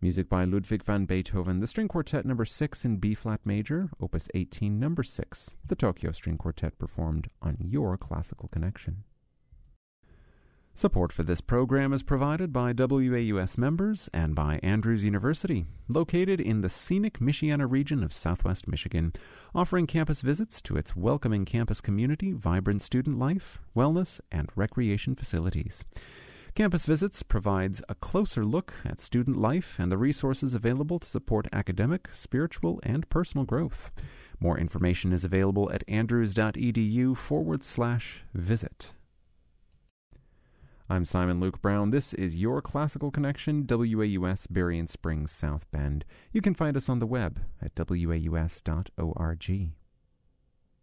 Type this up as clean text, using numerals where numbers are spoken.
Music by Ludwig van Beethoven, the String Quartet No. 6 in B-flat major, Opus 18, No. 6. The Tokyo String Quartet performed on Your Classical Connection. Support for this program is provided by WAUS members and by Andrews University, located in the scenic Michiana region of southwest Michigan, offering campus visits to its welcoming campus community, vibrant student life, wellness, and recreation facilities. Campus Visits provides a closer look at student life and the resources available to support academic, spiritual, and personal growth. More information is available at andrews.edu/visit. I'm Simon Luke Brown. This is Your Classical Connection, WAUS Berrien Springs, South Bend. You can find us on the web at waus.org.